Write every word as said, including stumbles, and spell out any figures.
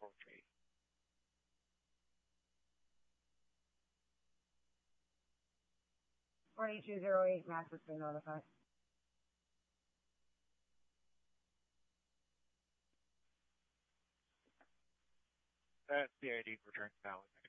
portrait. twenty-two oh eight, Max has been notified. That's the I D return valid.